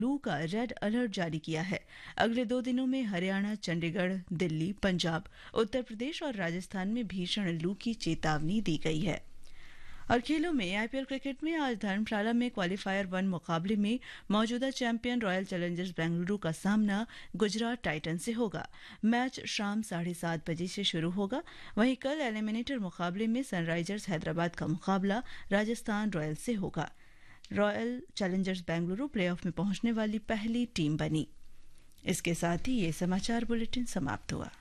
लू का red alert जारी किया है। अगले 2 दिनों में हरियाणा, चंडीगढ़, दिल्ली, पंजाब, उत्तर प्रदेश और राजस्थान में भीषण लू की चेतावनी दी गई है। और खेलों में आईपीएल क्रिकेट में आज धर्मशाला में क्वालीफायर 1 मुकाबले में मौजूदा चैंपियन रॉयल चैलेंजर्स बेंगलुरु का सामना गुजरात टाइटन से होगा। मैच शाम 7:30 बजे से शुरू होगा। वहीं कल एलिमिनेटर मुकाबले में सनराइजर्स हैदराबाद का मुकाबला राजस्थान रॉयल से होगा। रॉयल चैलेंजर्स बेंगलुरु प्लेऑफ में पहुंचने वाली पहली टीम बनी। इसके साथ ही ये समाचार बुलेटिन समाप्त हुआ।